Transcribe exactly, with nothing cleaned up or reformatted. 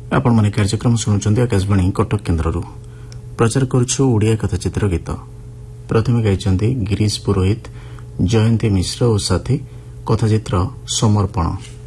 आपण माने कार्यक्रम शुणुचंदी आकाशवाणी कटक केन्द्ररू प्रचार करुछु ओडिया कथाचित्र गीत। प्रथमे गाइचंदी गिरीश पुरोहित, जयंती मिश्र और साथी। कथाचित्र समर्पण।